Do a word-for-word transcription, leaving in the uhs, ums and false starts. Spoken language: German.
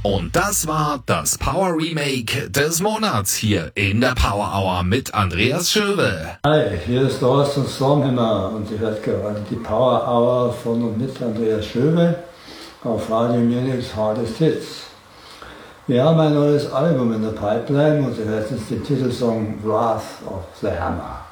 Und das war das Power Remake des Monats hier in der Power Hour mit Andreas Schöwe. Hi, hier ist Thorsten Stormhammer und ihr hört gerade die Power Hour von und mit Andreas Schöwe auf Radio Munich's Hardest Hits. Wir haben ein neues Album in der Pipeline und ihr hört jetzt den Titelsong Wrath of the Hammer.